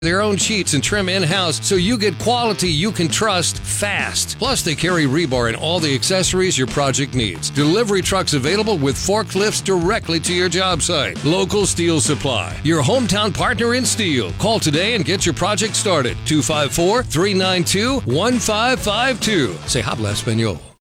their own sheets and trim in-house so you get quality you can trust fast. Plus, they carry rebar and all the accessories your project needs. Delivery trucks available with forklifts directly to your job site. Local Steel Supply, your hometown partner in steel. Call today and get your project started. 254-392-1552. Say habla español.